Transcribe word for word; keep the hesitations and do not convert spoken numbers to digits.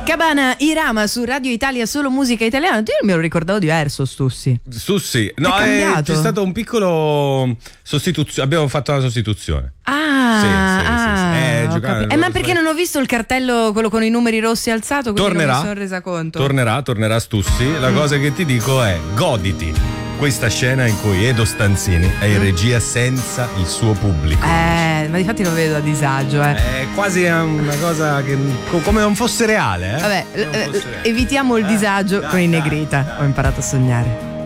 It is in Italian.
Cabana Irama su Radio Italia, solo musica italiana. Io me lo ricordavo diverso, Stussi. Stussi, no, è è, c'è stato un piccolo sostituzione. Abbiamo fatto una sostituzione. Ah, sì, sì, ah sì, sì. Eh, ho giocare, capito. Eh, ma perché non ho visto il cartello, quello con i numeri rossi alzato? Tornerà, non mi sono resa conto. Tornerà, tornerà Stussi. La cosa che ti dico è: goditi questa scena in cui Edo Stanzini è in regia senza il suo pubblico. Eh, ma difatti lo vedo a disagio, eh. È quasi una cosa che come non fosse reale, eh? Vabbè, non fosse reale. evitiamo il disagio eh, con i dai, Negrita. dai. Ho imparato a sognare.